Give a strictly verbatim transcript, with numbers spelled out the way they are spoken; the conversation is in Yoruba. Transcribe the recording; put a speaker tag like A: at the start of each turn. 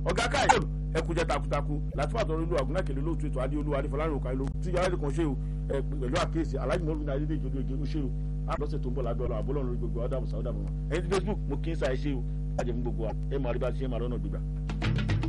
A: ọ̀gá káyọ̀ ẹkùjẹ takuntakun láti fàtọ́ olú àgúnnákèlè lóòtú ètò adéolú adéfọlárìn òkà ìlú tí yàrá kan ṣe o pẹ̀lú àkíyèsí aláàjì mọ́lú ní adédè ìjọba ìgbé ṣe o lọ́sẹ̀ tó ń bọ̀ lábẹ́ ọ̀la àbọ́lọ́run lórí gbogbo ọ̀dà àbùsà ọ̀dà mọ́ ẹni tí Facebook mo kí ń sa ẹ ṣe o lájẹ̀ fún gbogbo ẹ máa rí bá ṣe é máa lọ́nà gbígbà.